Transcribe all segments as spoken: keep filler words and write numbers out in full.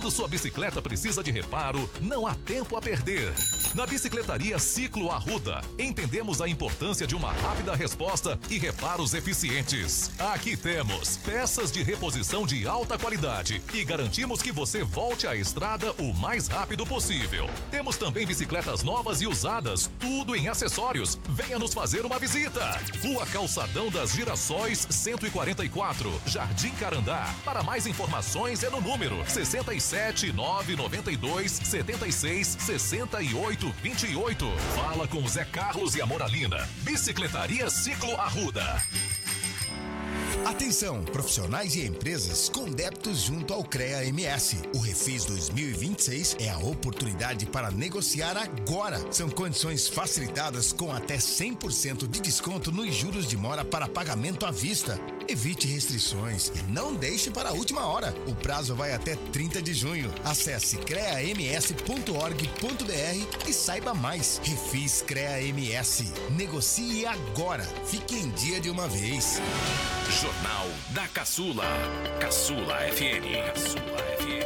Quando sua bicicleta precisa de reparo, não há tempo a perder. Na Bicicletaria Ciclo Arruda, entendemos a importância de uma rápida resposta e reparos eficientes. Aqui temos peças de reposição de alta qualidade e garantimos que você volte à estrada o mais rápido possível. Temos também bicicletas novas e usadas, tudo em acessórios. Venha nos fazer uma visita. Rua Calçadão das Girassóis, cento e quarenta e quatro, Jardim Carandá. Para mais informações é no número sessenta e sete, nove noventa e dois, setenta e seis, sessenta e oito, vinte e oito. Fala com Zé Carlos e a Moralina. Bicicletaria Ciclo Arruda. Atenção, profissionais e empresas com débitos junto ao CREA M S. O Refis dois mil e vinte e seis é a oportunidade para negociar agora. São condições facilitadas com até cem por cento de desconto nos juros de mora para pagamento à vista. Evite restrições e não deixe para a última hora. O prazo vai até trinta de junho. Acesse crea m s ponto org ponto b r e saiba mais. Refis CREA M S. Negocie agora. Fique em dia de uma vez. Jornal da Caçula. Caçula F M. Caçula F M.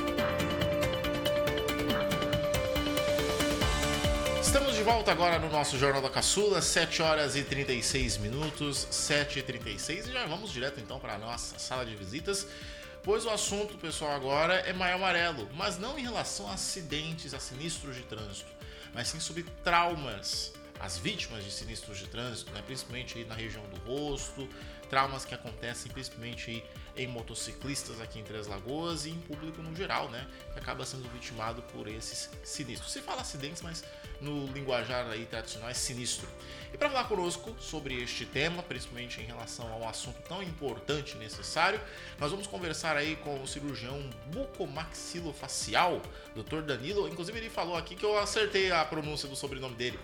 Estamos de volta agora no nosso Jornal da Caçula, sete horas e trinta e seis minutos, sete e trinta e seis, e já vamos direto então para a nossa sala de visitas, pois o assunto, pessoal, agora é Maio Amarelo, mas não em relação a acidentes, a sinistros de trânsito, mas sim sobre traumas. As vítimas de sinistros de trânsito, né, principalmente aí na região do rosto, traumas que acontecem principalmente aí em motociclistas aqui em Três Lagoas e em público no geral, né, que acaba sendo vitimado por esses sinistros. Se fala acidentes, mas no linguajar aí tradicional é sinistro. E para falar conosco sobre este tema, principalmente em relação a um assunto tão importante e necessário, nós vamos conversar aí com o cirurgião bucomaxilofacial, doutor Danilo. Inclusive ele falou aqui que eu acertei a pronúncia do sobrenome dele.